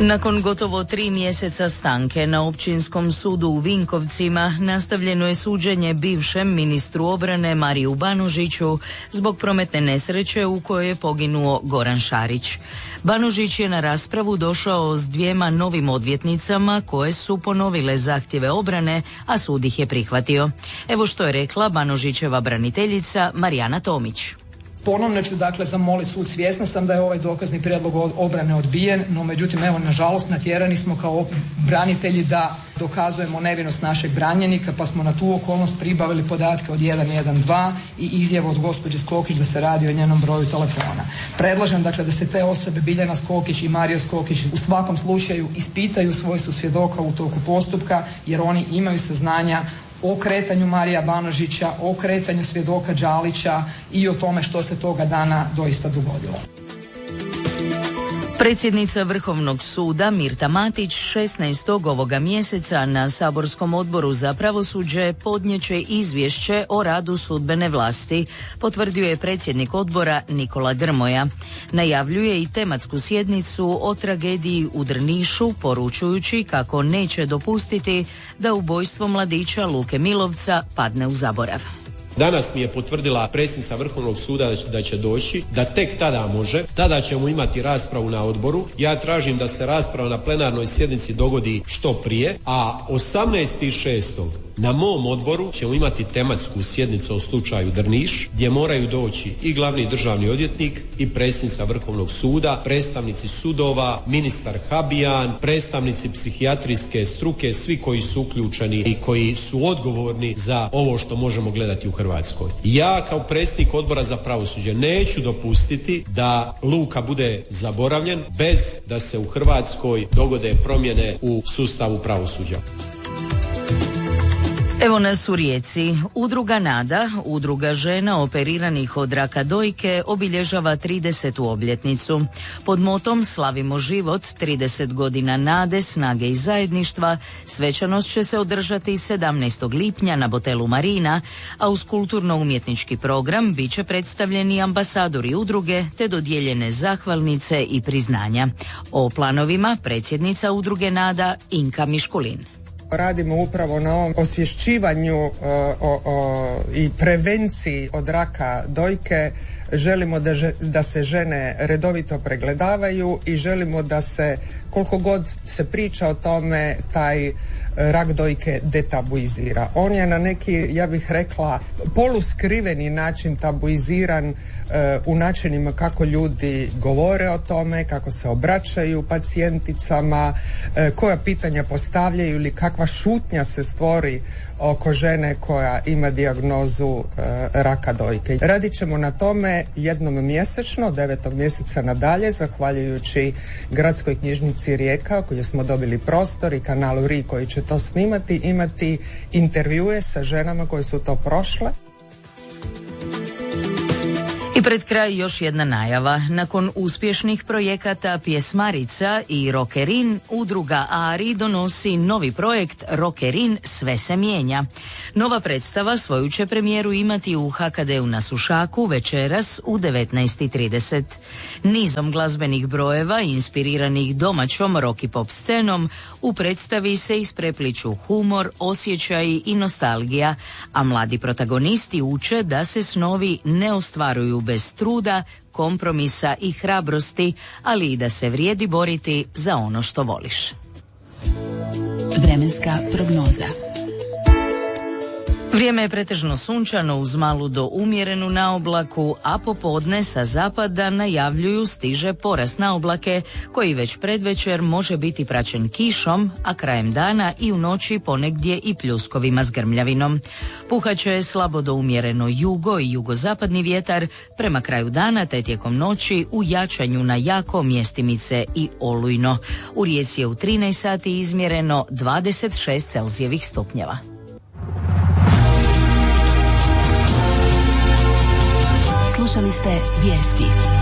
Nakon gotovo 3 mjeseca stanke na Općinskom sudu u Vinkovcima nastavljeno je suđenje bivšem ministru obrane Mariju Banožiću zbog prometne nesreće u kojoj je poginuo Goran Šarić. Banožić je na raspravu došao s 2 novim odvjetnicama koje su ponovile zahtjeve obrane, a sud ih je prihvatio. Evo što je rekla Banožićeva braniteljica Marijana Tomić. Ponovno ću zamoliti sud, svjesna sam da je ovaj dokazni prijedlog obrane odbijen, no međutim nažalost natjerani smo kao branitelji da dokazujemo nevinost našeg branjenika, pa smo na tu okolnost pribavili podatke od 112 i izjavu od gospođe Skokić da se radi o njenom broju telefona. Predlažem da se te osobe Biljana Skokić i Mario Skokić u svakom slučaju ispitaju u svojstvu svjedoka u toku postupka, jer oni imaju saznanja o kretanju Marija Banožića, o kretanju svjedoka Đalića i o tome što se toga dana doista dogodilo. Predsjednica Vrhovnog suda Mirta Matić 16. ovoga mjeseca na Saborskom odboru za pravosuđe podnijeće izvješće o radu sudbene vlasti, potvrdio je predsjednik odbora Nikola Grmoja. Najavljuje i tematsku sjednicu o tragediji u Drnišu, poručujući kako neće dopustiti da ubojstvo mladića Luke Milovca padne u zaborav. Danas mi je potvrdila predsjednica Vrhovnog suda da će doći, da tek tada može, tada ćemo imati raspravu na odboru. Ja tražim da se rasprava na plenarnoj sjednici dogodi što prije, a 18.6. na mom odboru ćemo imati tematsku sjednicu o slučaju Drniš, gdje moraju doći i glavni državni odvjetnik i predsjednica Vrhovnog suda, predstavnici sudova, ministar Habijan, predstavnici psihijatrijske struke, svi koji su uključeni i koji su odgovorni za ovo što možemo gledati u Hrvatskoj. Ja kao predsjednik odbora za pravosuđe neću dopustiti da Luka bude zaboravljen bez da se u Hrvatskoj dogode promjene u sustavu pravosuđa. Evo nas u Rijeci. Udruga Nada, udruga žena operiranih od raka dojke, obilježava 30. obljetnicu. Pod motom Slavimo život, 30 godina nade, snage i zajedništva, svečanost će se održati 17. lipnja na Botelu Marina, a uz kulturno-umjetnički program bit će predstavljeni ambasadori udruge te dodijeljene zahvalnice i priznanja. O planovima predsjednica udruge Nada Inka Miškulin. Radimo upravo na ovom osvješćivanju i prevenciji od raka dojke. Želimo da se žene redovito pregledavaju i želimo da se, koliko god se priča o tome, taj rak dojke detabuizira. On je na neki, ja bih rekla, poluskriveni način tabuiziran u načinima kako ljudi govore o tome, kako se obraćaju pacijenticama, koja pitanja postavljaju ili kakva šutnja se stvori oko žene koja ima dijagnozu raka dojke. Radit ćemo na tome jednom mjesečno, 9. mjeseca nadalje, zahvaljujući Gradskoj knjižnici Rijeka, koju smo dobili prostor, i kanalu RI koji će to snimati, imati intervjue sa ženama koje su to prošle. I pred kraj još jedna najava. Nakon uspješnih projekata Pjesmarica i Rokerin, udruga ARI donosi novi projekt Rokerin Sve se mijenja. Nova predstava svoju će premijeru imati u HKD-u na Sušaku večeras u 19:30. Nizom glazbenih brojeva inspiriranih domaćom rock i pop scenom u predstavi se isprepliču humor, osjećaji i nostalgija, a mladi protagonisti uče da se snovi ne ostvaruju bez truda, kompromisa i hrabrosti, ali i da se vrijedi boriti za ono što voliš. Vremenska prognoza. Vrijeme je pretežno sunčano uz malu do umjerenu naoblaku, a popodne sa zapada najavljuju stiže porast naoblake koji već predvečer može biti praćen kišom, a krajem dana i u noći ponegdje i pljuskovima s grmljavinom. Puhaće slabo do umjereno jugo i jugozapadni vjetar, prema kraju dana te tijekom noći u jačanju na jako mjestimice i olujno. U Rijeci je u 13 sati izmjereno 26 Celzijevih stupnjeva. Slušali ste vijesti.